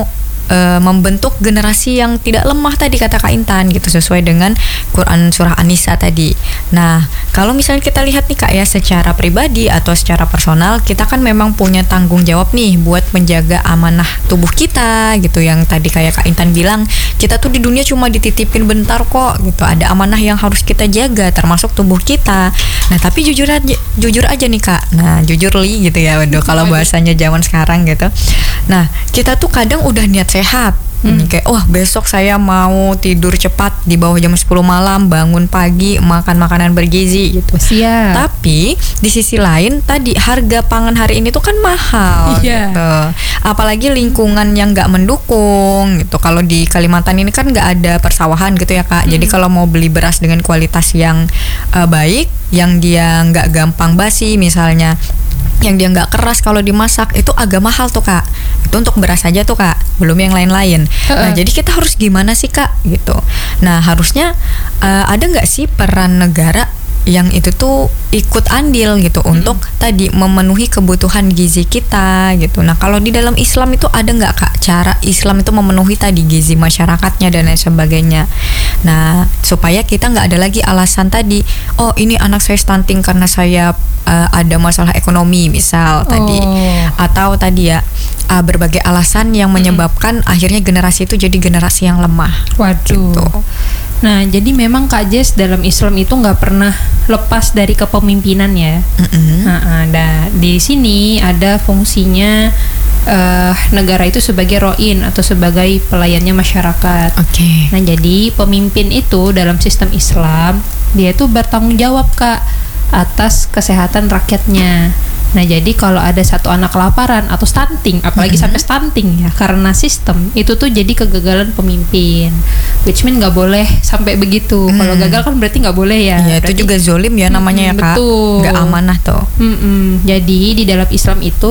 membentuk generasi yang tidak lemah tadi kata Kak Intan gitu sesuai dengan Quran surah An-Nisa tadi. Nah, kalau misalnya kita lihat nih Kak ya secara pribadi atau secara personal, kita kan memang punya tanggung jawab nih buat menjaga amanah tubuh kita gitu, yang tadi kayak Kak Intan bilang, kita tuh di dunia cuma dititipin bentar kok gitu. Ada amanah yang harus kita jaga termasuk tubuh kita. Nah, tapi jujur aja nih Kak. Nah, jujur li gitu ya, waduh kalau bahasanya zaman sekarang gitu. Nah, kita tuh kadang udah niat sehat. Kayak besok saya mau tidur cepat di bawah jam 10 malam, bangun pagi, makan makanan bergizi gitu. Siap. Tapi di sisi lain tadi harga pangan hari ini tuh kan mahal gitu. Apalagi lingkungan yang nggak mendukung gitu. Kalau di Kalimantan ini kan nggak ada persawahan gitu ya Kak. Jadi kalau mau beli beras dengan kualitas yang baik, yang dia nggak gampang basi misalnya, yang dia nggak keras kalau dimasak, itu agak mahal tuh Kak. Itu untuk beras aja tuh Kak, belum yang lain-lain. Nah jadi kita harus gimana sih Kak gitu. Nah harusnya ada nggak sih peran negara yang itu tuh ikut andil gitu untuk tadi memenuhi kebutuhan gizi kita gitu. Nah kalau di dalam Islam itu ada nggak Kak cara Islam itu memenuhi tadi gizi masyarakatnya dan lain sebagainya. Nah supaya kita nggak ada lagi alasan tadi, oh ini anak saya stunting karena saya ada masalah ekonomi misal tadi, atau tadi ya berbagai alasan yang menyebabkan akhirnya generasi itu jadi generasi yang lemah. Waduh. Gitu. Nah, jadi memang Kak Jess dalam Islam itu nggak pernah lepas dari kepemimpinan ya. Nah, di sini ada fungsinya negara itu sebagai roin atau sebagai pelayannya masyarakat. Nah, jadi pemimpin itu dalam sistem Islam dia itu bertanggung jawab Kak atas kesehatan rakyatnya. Nah, jadi kalau ada satu anak kelaparan atau stunting, apalagi sampai stunting ya, karena sistem itu tuh jadi kegagalan pemimpin. Which mean nggak boleh sampai begitu. Kalau gagal kan berarti nggak boleh ya. Iya, itu juga zolim ya namanya ya Kak. Betul. Nggak amanah tuh. Jadi di dalam Islam itu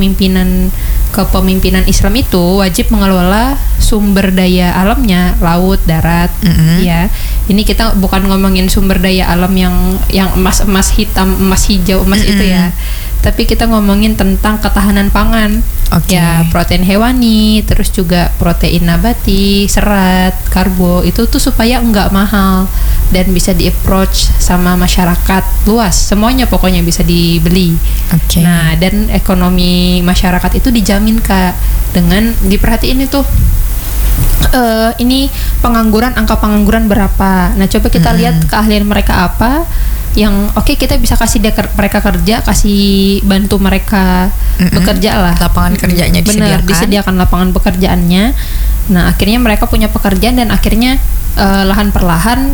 kepemimpinan Islam itu wajib mengelola sumber daya alamnya, laut, darat, ya. Ini kita bukan ngomongin sumber daya alam yang emas hitam, emas hijau, emas itu ya. Tapi kita ngomongin tentang ketahanan pangan. Ya, protein hewani, terus juga protein nabati, serat, karbo, itu tuh supaya enggak mahal dan bisa di-approach sama masyarakat luas. Semuanya pokoknya bisa dibeli. Nah, dan ekonomi masyarakat itu dijamin Kak dengan diperhatiin itu ini angka pengangguran berapa. Nah, coba kita lihat keahlian mereka apa yang kita bisa kasih mereka kerja, kasih bantu mereka bekerja lah. Lapangan kerjanya disediakan. Benar, disediakan lapangan pekerjaannya. Nah, akhirnya mereka punya pekerjaan dan akhirnya lahan perlahan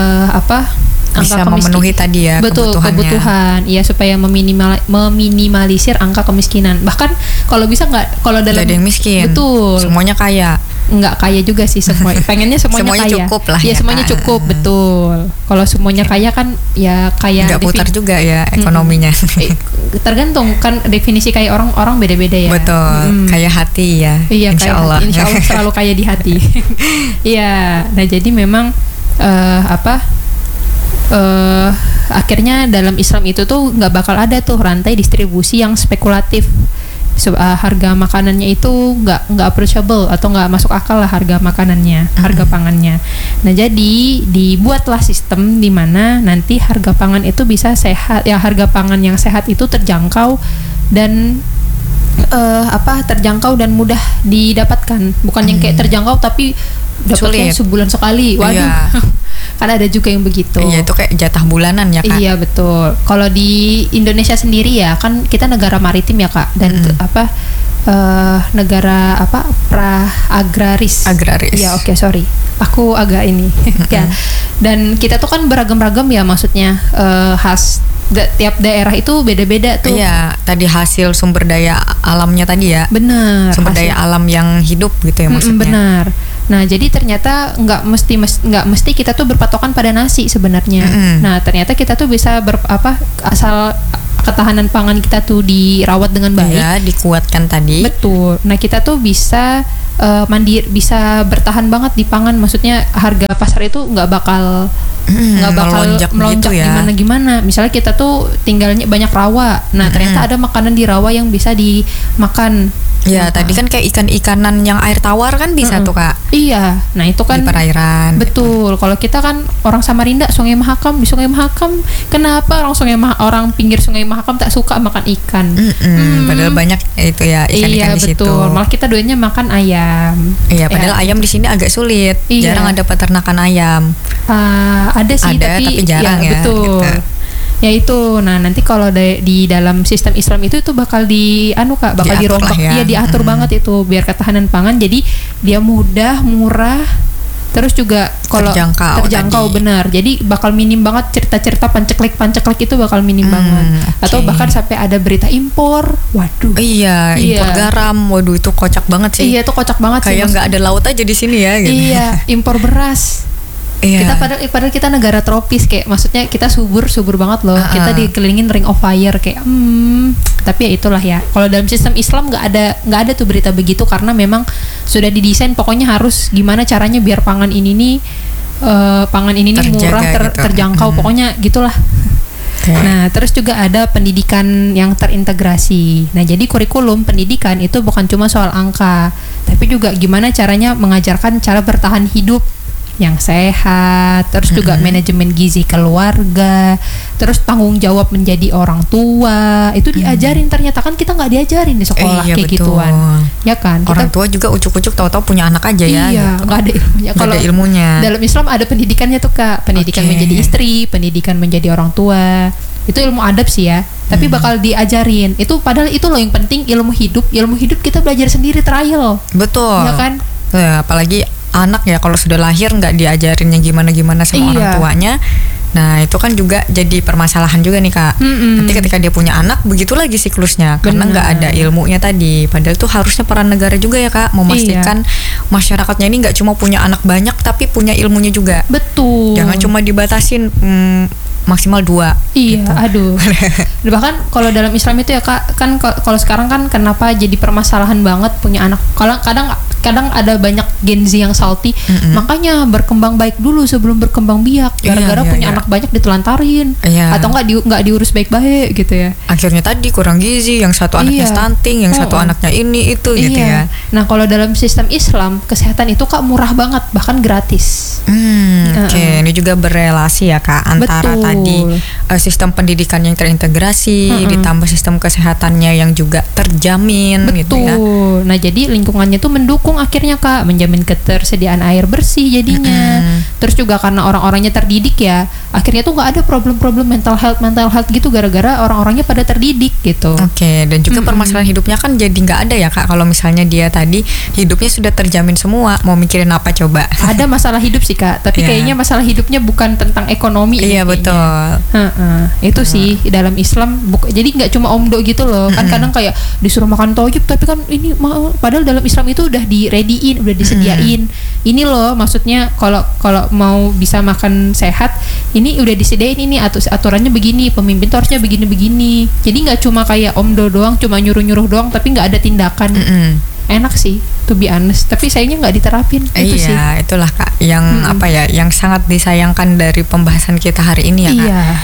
bisa memenuhi tadi ya kebutuhan ya, supaya meminimalisir angka kemiskinan. Bahkan kalau bisa kalau dalam ada yang miskin, betul, semuanya kaya. Nggak kaya juga sih semua. Pengennya semuanya kaya. Cukup lah ya semuanya cukup, betul. Kalau semuanya kaya kan ya kaya. Nggak putar juga ya ekonominya. Tergantung kan definisi kaya orang beda-beda ya. Betul. Kaya hati ya. Iya, Insya Allah. Insya Allah selalu kaya di hati. Iya. Nah jadi memang akhirnya dalam Islam itu tuh nggak bakal ada tuh rantai distribusi yang spekulatif. Harga makanannya itu nggak approachable atau nggak masuk akal lah harga makanannya, harga pangannya. Nah jadi dibuatlah sistem di mana nanti harga pangan itu bisa sehat, ya harga pangan yang sehat itu terjangkau dan terjangkau dan mudah didapatkan, bukan yang kayak terjangkau tapi dapatnya sebulan sekali. Waduh. Iya. Kan ada juga yang begitu. Iya, itu kayak jatah bulanan ya, Kak. Iya, betul. Kalau di Indonesia sendiri ya, kan kita negara maritim ya, Kak. Dan negara pra-agraris. Agraris. Iya, oke, sorry. Aku agak ini. Ya. Dan kita tuh kan beragam-ragam ya, maksudnya khas tiap daerah itu beda-beda tuh. Iya, tadi hasil sumber daya alamnya tadi ya. Benar. Sumber daya alam yang hidup gitu ya maksudnya. Benar. Nah, jadi ternyata nggak mesti kita tuh berpatokan pada nasi sebenarnya. Nah, ternyata kita tuh bisa asal ketahanan pangan kita tuh dirawat dengan baik. Iya, dikuatkan tadi. Betul. Nah, kita tuh bisa bisa bertahan banget di pangan. Maksudnya harga pasar itu nggak bakal melonjak gitu ya. Gimana. Misalnya kita tuh tinggalnya banyak rawa. Nah, ternyata ada makanan di rawa yang bisa dimakan. Ya, tadi kan kayak ikan-ikanan yang air tawar kan bisa tuh, Kak. Iya. Nah, itu kan di perairan. Betul. Gitu. Kalau kita kan orang Samarinda, Sungai Mahakam, di Sungai Mahakam, kenapa orang pinggir Sungai Mahakam tak suka makan ikan? Padahal banyak itu ya ikan-ikan di situ. Betul. Malah kita doanya makan ayam. Iya, padahal ayam di sini agak sulit. Jarang ada peternakan ayam. Ada sih, tapi jarang ya. Betul. Gitu. Ya itu, nah nanti kalau di dalam sistem Islam itu bakal bakal dirombak, ya. Diatur banget itu biar ketahanan pangan, jadi dia mudah, murah, terus juga kalau terjangkau benar, jadi bakal minim banget cerita-cerita panceklik itu bakal minim banget, atau bahkan sampai ada berita impor, waduh. Iya, impor garam, waduh itu kocak banget sih. Iya itu kocak banget sih. Kayak nggak ada laut aja di sini ya. Gitu. Iya, impor beras. Kita padahal kita negara tropis, kayak maksudnya kita subur banget loh. Kita dikelilingin ring of fire kayak tapi ya itulah ya. Kalau dalam sistem Islam nggak ada tuh berita begitu, karena memang sudah didesain pokoknya harus gimana caranya biar pangan ini nih murah, terjangkau, pokoknya gitulah. Nah, terus juga ada pendidikan yang terintegrasi. Nah, jadi kurikulum pendidikan itu bukan cuma soal angka, tapi juga gimana caranya mengajarkan cara bertahan hidup yang sehat, terus juga manajemen gizi keluarga, terus tanggung jawab menjadi orang tua, itu diajarin. Ternyata kan kita nggak diajarin di sekolah kayak betul. Gituan, ya kan? Orang tua juga ucuk-ucuk tahu-tahu punya anak aja ya. Iya, nggak ada ilmunya. Kalau ada ilmunya. Dalam Islam ada pendidikannya tuh, Kak, pendidikan menjadi istri, pendidikan menjadi orang tua. Itu ilmu adab sih ya, tapi bakal diajarin. Itu padahal itu loh yang penting, ilmu hidup kita belajar sendiri, trial. Betul. Ya kan? Ya, apalagi anak ya, kalau sudah lahir nggak diajarinnya gimana sama orang tuanya. Nah itu kan juga jadi permasalahan juga nih, Kak. Nanti ketika dia punya anak begitu lagi siklusnya. Karena nggak ada ilmunya tadi. Padahal tuh harusnya peran negara juga ya, Kak, memastikan masyarakatnya ini nggak cuma punya anak banyak tapi punya ilmunya juga. Betul. Jangan cuma dibatasin maksimal 2. Iya, gitu. aduh. Bahkan kalau dalam Islam itu ya, Kak, kan kalau sekarang kan kenapa jadi permasalahan banget punya anak. Kadang ada banyak Gen Z yang salty, makanya berkembang baik dulu sebelum berkembang biak. Gara-gara punya anak banyak ditelantarin, atau nggak diurus baik-baik gitu ya. Akhirnya tadi kurang gizi, yang satu anaknya stunting, yang satu anaknya ini itu gitu ya. Nah kalau dalam sistem Islam kesehatan itu, Kak, murah banget, bahkan gratis. Oke, ini juga berelasi ya, Kak, antara tadi sistem pendidikan yang terintegrasi, ditambah sistem kesehatannya yang juga terjamin. Betul. Gitu ya. Nah jadi lingkungannya tuh mendukung akhirnya, Kak, menjamin ketersediaan air bersih jadinya. Terus juga karena orang-orangnya terdidik ya, akhirnya tuh nggak ada problem-problem mental health gitu gara-gara orang-orangnya pada terdidik gitu. Oke, dan juga permasalahan hidupnya kan jadi nggak ada ya, Kak, kalau misalnya dia tadi hidupnya sudah terjamin semua, mau mikirin apa coba? Ada masalah hidup sih, Kak, tapi kayaknya masalah hidupnya bukan tentang ekonomi. Iya, betul. Itu sih dalam Islam jadi nggak cuma omdo gitu loh. Kan kadang kayak disuruh makan toyib, tapi kan ini padahal dalam Islam itu udah direadiin, udah disediain. Ini loh maksudnya kalau mau bisa makan sehat, ini udah disediain, ini aturannya begini, pemimpin tuh harusnya begini-begini. Jadi nggak cuma kayak omdo doang, cuma nyuruh-nyuruh doang, tapi nggak ada tindakan. Enak sih, to be honest, tapi sayangnya nggak diterapin. Itu sih. Itulah, Kak, yang yang sangat disayangkan dari pembahasan kita hari ini ya, Kak.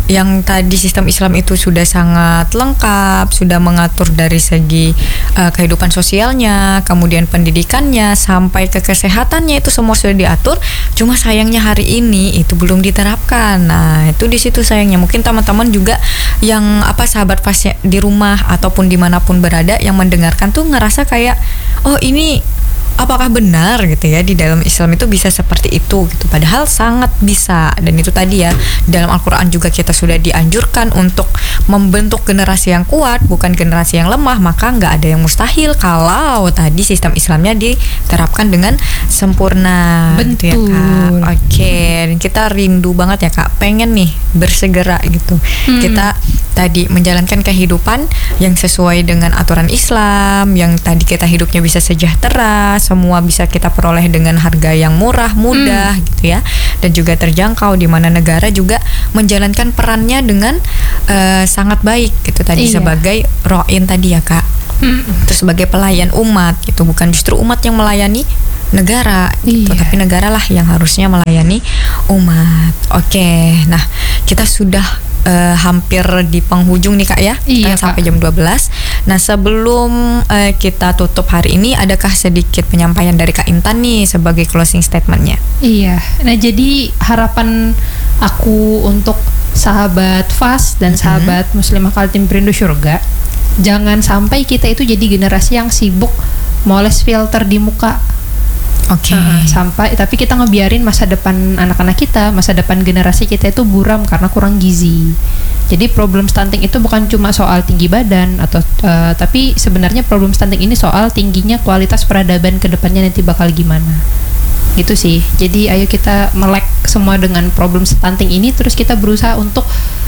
yang tadi sistem Islam itu sudah sangat lengkap, sudah mengatur dari segi kehidupan sosialnya, kemudian pendidikannya, sampai ke kesehatannya, itu semua sudah diatur. Cuma sayangnya hari ini itu belum diterapkan. Nah, itu di situ sayangnya. Mungkin teman-teman juga yang sahabat Fas di rumah ataupun dimanapun berada yang mendengarkan tuh ngerasa kayak, oh ini apakah benar gitu ya, di dalam Islam itu bisa seperti itu gitu. Padahal sangat bisa. Dan itu tadi ya, dalam Al-Quran juga kita sudah dianjurkan untuk membentuk generasi yang kuat, bukan generasi yang lemah. Maka nggak ada yang mustahil kalau tadi sistem Islamnya diterapkan dengan sempurna. Betul. Gitu ya Kak. Oke, dan kita rindu banget ya Kak, pengen nih bersegera gitu. Kita tadi menjalankan kehidupan yang sesuai dengan aturan Islam, yang tadi kita hidupnya bisa sejahtera, semua bisa kita peroleh dengan harga yang murah, mudah gitu ya, dan juga terjangkau, di mana negara juga menjalankan perannya dengan sangat baik gitu tadi, sebagai ro'in tadi ya Kak. Terus sebagai pelayan umat gitu, bukan justru umat yang melayani negara gitu, tapi negara lah yang harusnya melayani umat. Oke, nah kita sudah hampir di penghujung nih Kak ya, sampai jam 12. Nah sebelum kita tutup hari ini, adakah sedikit penyampaian dari Kak Intan nih sebagai closing statementnya? Iya, nah jadi harapan aku untuk sahabat Fas dan sahabat Muslimah Kaltim Perindu Surga, jangan sampai kita itu jadi generasi yang sibuk moles filter di muka. Oke. Sampai tapi kita ngebiarin masa depan anak-anak kita, masa depan generasi kita itu buram karena kurang gizi. Jadi problem stunting itu bukan cuma soal tinggi badan atau tapi sebenarnya problem stunting ini soal tingginya kualitas peradaban ke depannya nanti bakal gimana. Gitu sih. Jadi ayo kita melek semua dengan problem stunting ini, terus kita berusaha untuk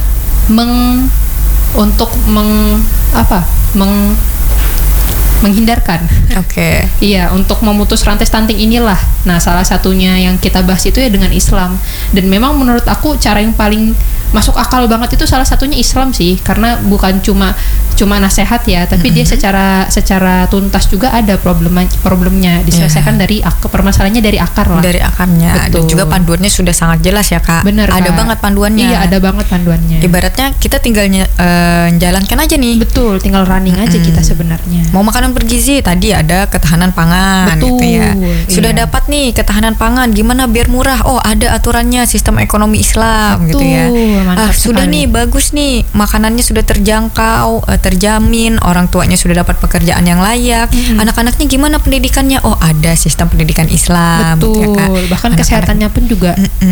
menghindarkan. Oke. Iya, untuk memutus rantai stunting inilah. Nah, salah satunya yang kita bahas itu ya dengan Islam. Dan memang menurut aku cara yang paling masuk akal banget itu salah satunya Islam sih, karena bukan cuma nasihat ya, tapi dia secara tuntas juga ada problemnya diselesaikan dari permasalahannya dari akar lah. Dari akarnya. Betul. Dan juga panduannya sudah sangat jelas ya Kak. Bener, ada Kak. banget panduannya. Iya, ada banget panduannya. Ibaratnya kita tinggal jalankan aja nih. Betul, tinggal running aja kita sebenarnya. Mau makanan bergizi, tadi ada ketahanan pangan. Betul, gitu ya. Sudah iya. dapat nih ketahanan pangan, gimana biar murah? Oh, ada aturannya, sistem ekonomi Islam. Betul, gitu ya. Sudah sekali. nih, bagus nih, makanannya sudah terjangkau, terjamin, orang tuanya sudah dapat pekerjaan yang layak. Anak-anaknya gimana pendidikannya? Oh, ada sistem pendidikan Islam. Betul, gitu ya, Kak. bahkan Anak-anak kesehatannya pun juga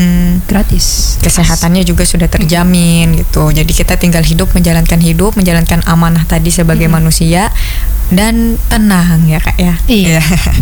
gratis. Kesehatannya juga sudah terjamin gitu. Jadi kita tinggal menjalankan amanah tadi sebagai manusia dan tenang ya Kak ya. Iya.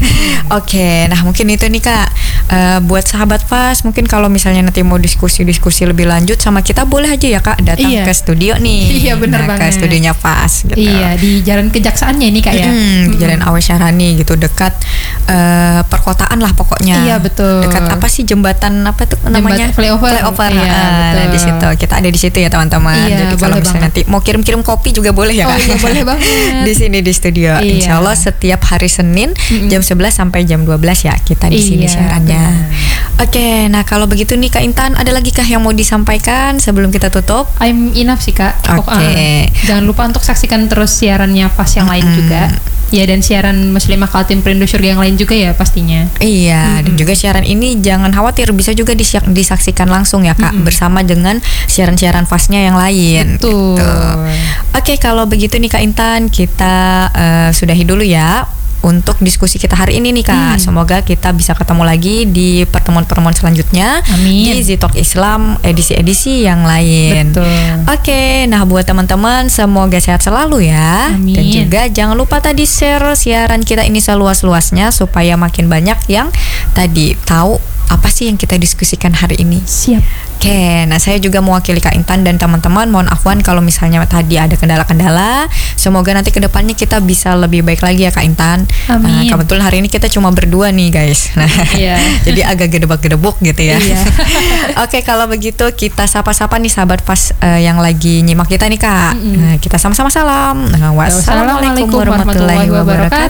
Oke, nah mungkin itu nih Kak, buat sahabat Fas, mungkin kalau misalnya nanti mau diskusi lebih lanjut sama kita, boleh aja ya Kak datang ke studio nih. Iya, bener banget. Ke studionya Fas gitu. Iya, di Jalan Kejaksaannya ini Kak ya. Di Jalan Awe Syahrani gitu, dekat perkotaan lah pokoknya. Iya, betul. Dekat apa sih, jembatan apa tuh namanya? Flyover. Iya, nah, di situ kita ada di situ ya teman-teman. Iya, jadi kalau misalnya nanti mau kirim kopi juga boleh ya Kak. Iya, boleh banget. Di sini di studio. Iya. Insya Allah setiap hari Senin jam 11 sampai jam 12 ya kita di sini siarannya. Oke, nah kalau begitu nih Kak Intan, ada lagi kah yang mau disampaikan sebelum kita tutup? I'm enough sih Kak. Oke. Jangan lupa untuk saksikan terus siarannya Fas yang lain juga. Ya, dan siaran Muslimah Kaltim Perindu Surga yang lain juga ya pastinya. Iya, dan juga siaran ini jangan khawatir, bisa juga disaksikan langsung ya Kak, bersama dengan siaran-siaran Fasnya yang lain. Betul. Gitu. Oke, kalau begitu nih Kak Intan, kita sudahi dulu ya untuk diskusi kita hari ini nih Kak. Semoga kita bisa ketemu lagi di pertemuan-pertemuan selanjutnya. Amin. Di Zitalk Islam edisi-edisi yang lain. Betul. Oke, nah buat teman-teman semoga sehat selalu ya. Amin. Dan juga jangan lupa tadi share siaran kita ini seluas-luasnya supaya makin banyak yang tadi tahu apa sih yang kita diskusikan hari ini. Siap. Oke, nah saya juga mewakili Kak Intan dan teman-teman, mohon afwan kalau misalnya tadi ada kendala-kendala. Semoga nanti kedepannya kita bisa lebih baik lagi ya Kak Intan. Amin. Kebetulan hari ini kita cuma berdua nih guys. Nah, jadi agak gedebak-gedebuk gitu ya. Iya. Oke, kalau begitu kita sapa-sapa nih sahabat Fas yang lagi nyimak kita nih Kak. Nah, kita sama-sama salam. Wassalamualaikum warahmatullahi wabarakatuh.